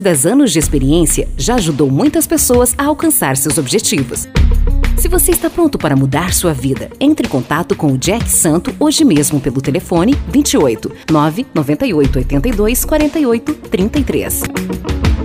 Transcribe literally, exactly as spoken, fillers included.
dez anos de experiência já ajudou muitas pessoas a alcançar seus objetivos. Se você está pronto para mudar sua vida, entre em contato com o Jack Santo hoje mesmo pelo telefone vinte e oito, nove nove oito oito dois, quatro oito três três.